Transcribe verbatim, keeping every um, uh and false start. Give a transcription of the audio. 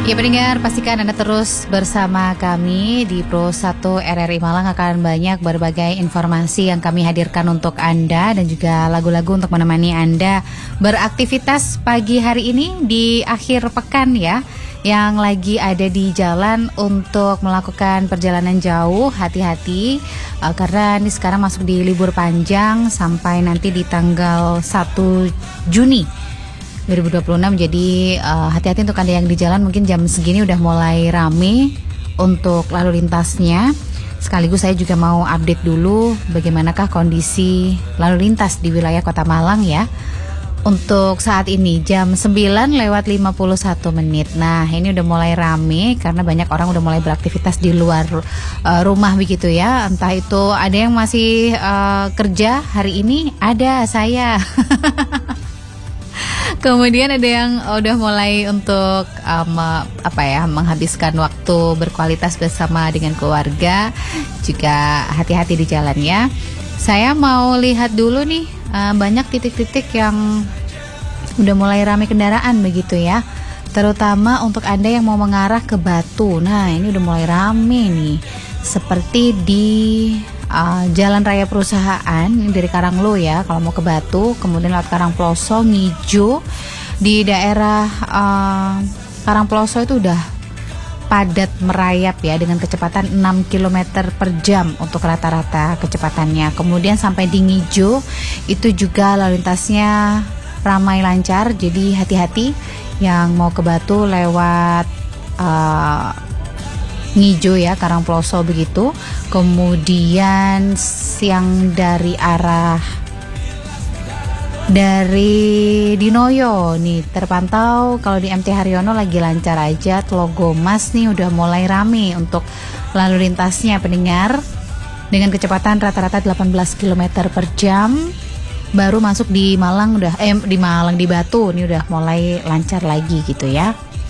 Ya pendengar, pastikan Anda terus bersama kami di Pro satu R R I Malang. Akan banyak berbagai informasi yang kami hadirkan untuk Anda dan juga lagu-lagu untuk menemani Anda beraktivitas pagi hari ini di akhir pekan ya. Yang lagi ada di jalan untuk melakukan perjalanan jauh, hati-hati uh, karena ini sekarang masuk di libur panjang sampai nanti di tanggal satu Juni dua ribu dua puluh enam. Jadi uh, hati-hati untuk Anda yang di jalan, mungkin jam segini udah mulai rame untuk lalu lintasnya. Sekaligus saya juga mau update dulu bagaimanakah kondisi lalu lintas di wilayah Kota Malang ya. Untuk saat ini jam sembilan lewat lima puluh satu menit. Nah, ini udah mulai rame karena banyak orang udah mulai beraktivitas di luar uh, rumah begitu ya. Entah itu ada yang masih uh, kerja hari ini, ada saya. Kemudian ada yang udah mulai untuk um, apa ya, menghabiskan waktu berkualitas bersama dengan keluarga. Juga hati-hati di jalan ya. Saya mau lihat dulu nih, uh, banyak titik-titik yang udah mulai ramai kendaraan begitu ya. Terutama untuk Anda yang mau mengarah ke Batu. Nah, ini udah mulai rame nih. Seperti di Uh, Jalan Raya Perusahaan dari Karanglo ya, kalau mau ke Batu, kemudian lewat Karangploso, Ngijo di daerah uh, Karangploso itu udah padat merayap ya dengan kecepatan enam kilometer per jam untuk rata-rata kecepatannya. Kemudian sampai di Ngijo itu juga lalu lintasnya ramai lancar, jadi hati-hati yang mau ke Batu lewat uh, Ngijo ya, Karangploso begitu. Kemudian yang dari arah dari Dinoyo nih terpantau kalau di M T Haryono lagi lancar aja. Tlogomas nih udah mulai rame untuk lalu lintasnya pendengar dengan kecepatan rata-rata delapan belas kilometer per jam. Baru masuk di Malang udah eh di Malang di Batu ini udah mulai lancar lagi gitu ya.